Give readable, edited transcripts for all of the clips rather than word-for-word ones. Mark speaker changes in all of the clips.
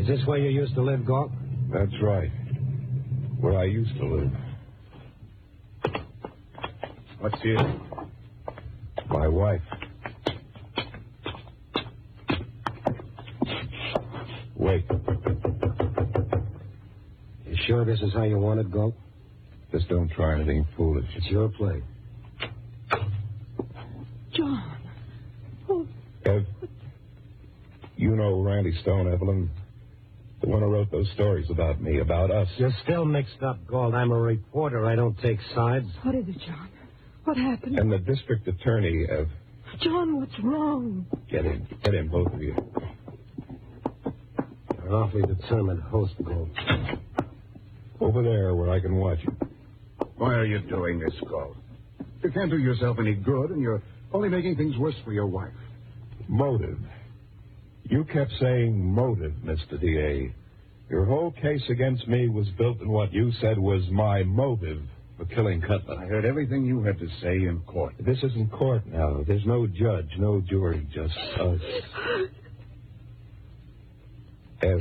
Speaker 1: this where you used to live, Galt?
Speaker 2: That's right. Where I used to live.
Speaker 3: What's here?
Speaker 2: My wife. Wait.
Speaker 1: You sure this is how you want it, Galt?
Speaker 2: Just don't try anything foolish.
Speaker 1: It's your play.
Speaker 4: John. Oh.
Speaker 2: Ev, you know Randy Stone, Evelyn? The one who wrote those stories about me, about us.
Speaker 1: You're still mixed up, Galt. I'm a reporter. I don't take sides.
Speaker 4: What is it, John? What happened?
Speaker 2: And the district attorney, Ev.
Speaker 4: John, what's wrong?
Speaker 2: Get in, both of you.
Speaker 1: You're an awfully determined host, Galt.
Speaker 2: Over there where I can watch you.
Speaker 3: Why are you doing this, Galt? You can't do yourself any good, and you're only making things worse for your wife.
Speaker 2: Motive. You kept saying motive, Mr. D.A. Your whole case against me was built on what you said was my motive for killing Cutler.
Speaker 3: I heard everything you had to say in court.
Speaker 2: This isn't court now. There's no judge, no jury, just us. Ev,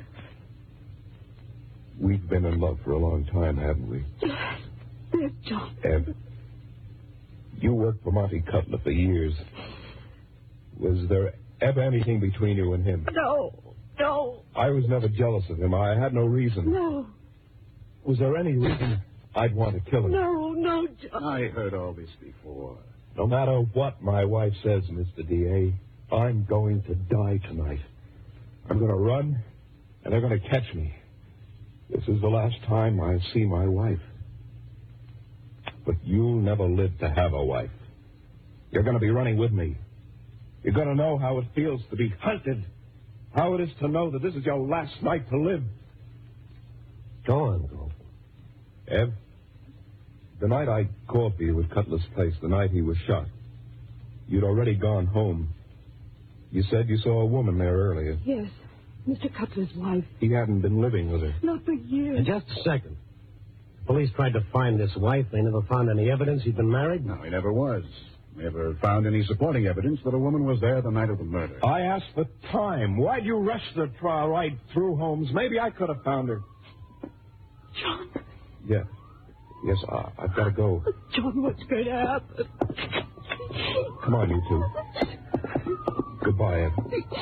Speaker 2: we've been in love for a long time, haven't we?
Speaker 4: Yes, John.
Speaker 2: Ev, you worked for Monty Cutler for years. Was there ever anything between you and him?
Speaker 4: No.
Speaker 2: I was never jealous of him. I had no reason.
Speaker 4: No.
Speaker 2: Was there any reason I'd want to kill him?
Speaker 4: No, John.
Speaker 3: I heard all this before.
Speaker 2: No matter what my wife says, Mr. D.A., I'm going to die tonight. I'm going to run, and they're going to catch me. This is the last time I see my wife. But you'll never live to have a wife. You're going to be running with me. You're going to know how it feels to be hunted. How it is to know that this is your last night to live.
Speaker 1: Go on, Galt.
Speaker 2: Ev, the night I called for you at Cutler's place, the night he was shot, you'd already gone home. You said you saw a woman there earlier.
Speaker 4: Yes, Mr. Cutler's wife.
Speaker 2: He hadn't been living with her.
Speaker 4: Not for years.
Speaker 1: And just a second. Police tried to find this wife. They never found any evidence he'd been married.
Speaker 3: No, he never was. Never found any supporting evidence that a woman was there the night of the murder.
Speaker 2: I asked for time. Why'd you rush the trial right through, Holmes? Maybe I could have found her.
Speaker 4: John.
Speaker 2: Yeah. Yes, I've got to go.
Speaker 4: John, what's going to happen?
Speaker 2: Come on, you two. Goodbye, Ed.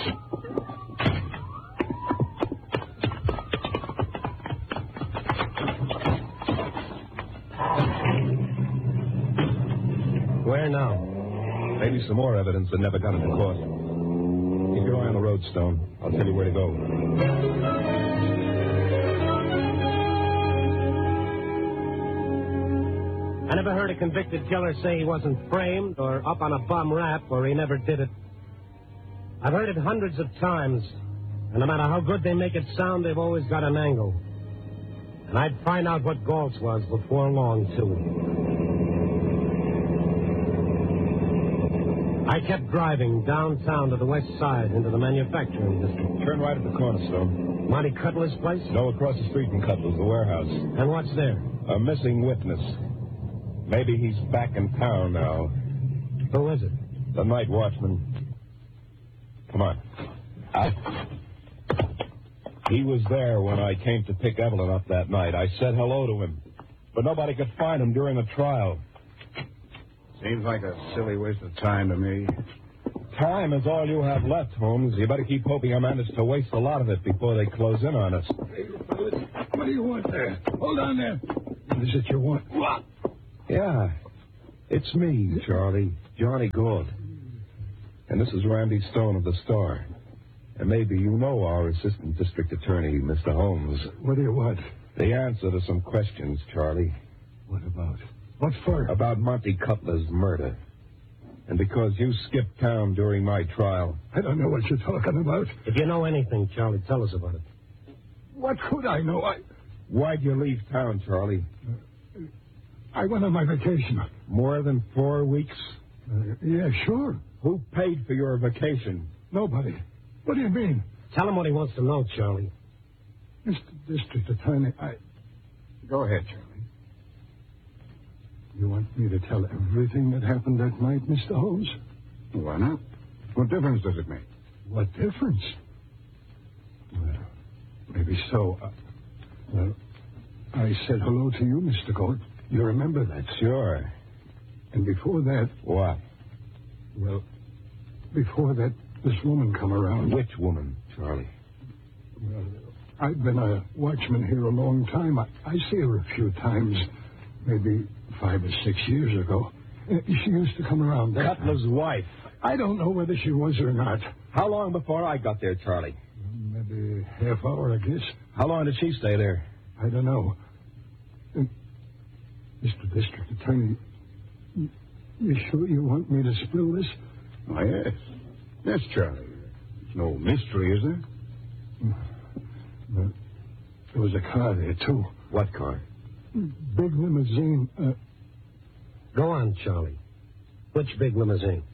Speaker 1: Where now?
Speaker 2: Maybe some more evidence that never got into court. Keep your eye on the road, Stone. I'll tell you where to go.
Speaker 1: I never heard a convicted killer say he wasn't framed or up on a bum rap or he never did it. I've heard it hundreds of times, and no matter how good they make it sound, they've always got an angle. And I'd find out what Galt's was before long, too. I kept driving downtown to the west side into the manufacturing district.
Speaker 2: Turn right at the corner, Stone.
Speaker 1: Monty Cutler's place?
Speaker 2: No, across the street from Cutler's, the warehouse.
Speaker 1: And what's there?
Speaker 2: A missing witness. Maybe he's back in town now.
Speaker 1: Who is it?
Speaker 2: The night watchman. Come on. He was there when I came to pick Evelyn up that night. I said hello to him, but nobody could find him during the trial.
Speaker 3: Seems like a silly waste of time to me.
Speaker 2: Time is all you have left, Holmes. You better keep hoping I manage to waste a lot of it before they close in on us.
Speaker 5: Hey, fellas, what do you want there? Hold on there. What is it you want? What?
Speaker 2: Yeah, it's me, Charlie. Johnny Galt. And this is Randy Stone of the Star. And maybe you know our assistant district attorney, Mr. Holmes.
Speaker 5: What do you want?
Speaker 2: The answer to some questions, Charlie.
Speaker 5: What about? What for?
Speaker 2: About Monty Cutler's murder. And because you skipped town during my trial.
Speaker 5: I don't know what you're talking about.
Speaker 1: If you know anything, Charlie, tell us about it.
Speaker 5: What could I know?
Speaker 2: Why'd you leave town, Charlie?
Speaker 5: I went on my vacation.
Speaker 2: More than 4 weeks?
Speaker 5: Yeah, sure.
Speaker 2: Who paid for your vacation?
Speaker 5: Nobody. What do you mean?
Speaker 1: Tell him what he wants to know, Charlie.
Speaker 5: Mr. District Attorney,
Speaker 3: Go ahead, Charlie.
Speaker 5: You want me to tell everything that happened that night, Mr. Holmes?
Speaker 3: Why not? What difference does it make?
Speaker 5: What difference? Well, Maybe so. Well, I said hello to you, Mr. Gold. You remember that?
Speaker 2: Sure.
Speaker 5: And before that...
Speaker 2: What?
Speaker 5: Well, before that, this woman come around.
Speaker 2: Which woman, Charlie?
Speaker 5: Well, I've been a watchman here a long time. I see her a few times, maybe 5 or 6 years ago. She used to come around.
Speaker 2: Cutler's wife.
Speaker 5: I don't know whether she was or not.
Speaker 2: How long before I got there, Charlie?
Speaker 5: Maybe half hour, I guess.
Speaker 2: How long did she stay there?
Speaker 5: I don't know. Mr. District Attorney, you sure you want me to spill this?
Speaker 3: Oh, yes. Yes, Charlie. There's no mystery, is there?
Speaker 5: But there was a car there, too.
Speaker 2: What car?
Speaker 5: Big limousine.
Speaker 1: Go on, Charlie. Which big limousine?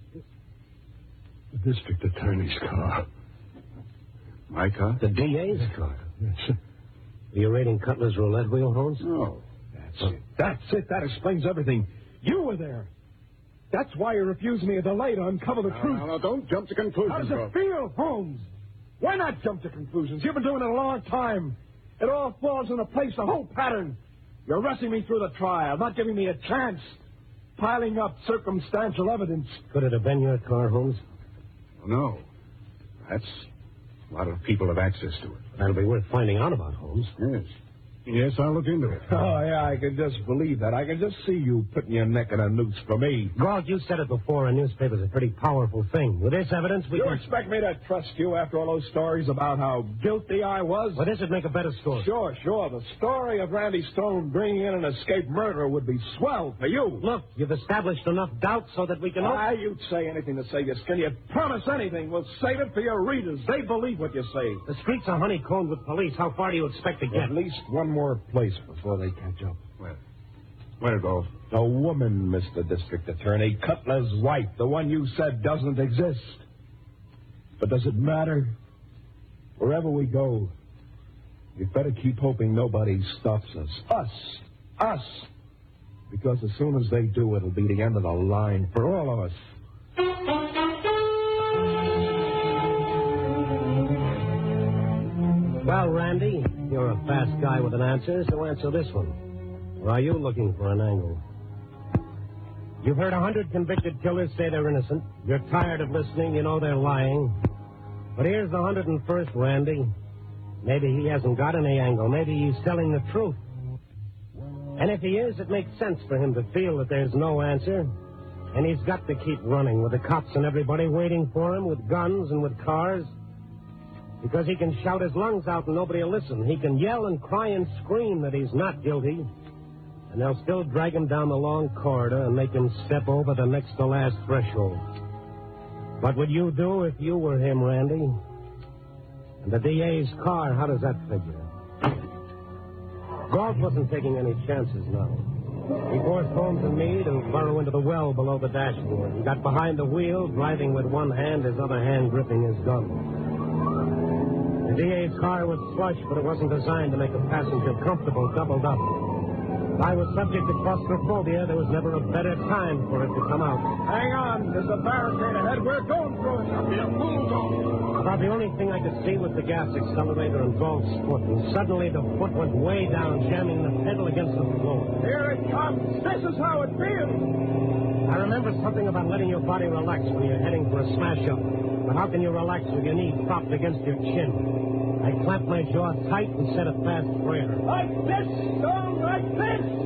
Speaker 5: The district attorney's car.
Speaker 3: My car?
Speaker 1: The DA's car.
Speaker 5: Yes.
Speaker 1: Are you raiding Cutler's roulette wheel, Holmes?
Speaker 3: No.
Speaker 2: That's it. That explains everything. You were there. That's why you refused me a delay to uncover the truth.
Speaker 3: No, don't jump to conclusions.
Speaker 2: How does
Speaker 3: Bro.
Speaker 2: it feel, Holmes? Why not jump to conclusions? You've been doing it a long time. It all falls into place, the whole pattern. You're rushing me through the trial, not giving me a chance. Piling up circumstantial evidence.
Speaker 1: Could it have been your car, Holmes?
Speaker 3: No. That's... A lot of people have access to it.
Speaker 1: That'll be worth finding out about, Holmes.
Speaker 3: Yes. Yes, I'll look into it.
Speaker 2: Oh, yeah, I can just believe that. I can just see you putting your neck in a noose for me.
Speaker 1: Galt, you said it before. A newspaper's a pretty powerful thing. With this evidence, we
Speaker 2: You
Speaker 1: can...
Speaker 2: expect me to trust you after all those stories about how guilty I was?
Speaker 1: Well, this would make a better story.
Speaker 2: Sure. The story of Randy Stone bringing in an escaped murderer would be swell for you.
Speaker 1: Look, you've established enough doubt so that we can...
Speaker 2: You'd say anything to save your skin. You'd promise anything. We'll save it for your readers. They believe what you say.
Speaker 1: The streets are honeycombed with police. How far do you expect to get?
Speaker 2: At least one more place before they catch up.
Speaker 3: Where, Gold?
Speaker 2: A woman, Mr. District Attorney. Cutler's wife. The one you said doesn't exist. But does it matter? Wherever we go, we'd better keep hoping nobody stops us. Us. Because as soon as they do, it'll be the end of the line for all of us.
Speaker 1: Well, Randy, you're a fast guy with an answer, so answer this one. Or are you looking for an angle? You've heard 100 convicted killers say they're innocent. You're tired of listening. You know they're lying. But here's the 101st, Randy. Maybe he hasn't got any angle. Maybe he's telling the truth. And if he is, it makes sense for him to feel that there's no answer. And he's got to keep running with the cops and everybody waiting for him with guns and with cars. Because he can shout his lungs out and nobody will listen. He can yell and cry and scream that he's not guilty. And they'll still drag him down the long corridor and make him step over the next to last threshold. What would you do if you were him, Randy? And the DA's car, how does that figure? Galt wasn't taking any chances now. He forced Holmes and me to burrow into the well below the dashboard. He got behind the wheel, driving with one hand, his other hand gripping his gun. The DA's car was plush, but it wasn't designed to make a passenger comfortable doubled up. If I was subject to claustrophobia, there was never a better time for it to come out.
Speaker 2: Hang on. There's a barricade ahead. We're going through it. I'll be a fool going.
Speaker 1: About the only thing I could see was the gas accelerator and Galt's foot, and suddenly the foot went way down, jamming the pedal against the floor.
Speaker 2: Here it comes. This is how it feels.
Speaker 1: I remember something about letting your body relax when you're heading for a smash-up. But how can you relax with your knee propped against your chin? I clamped my jaw tight and said a fast prayer.
Speaker 2: Like this, Stone, like this.